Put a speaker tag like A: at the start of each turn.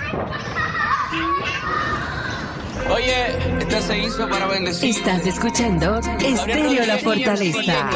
A: Oye, esta se hizo para bendecir.
B: Estás escuchando Estéreo La Fortaleza.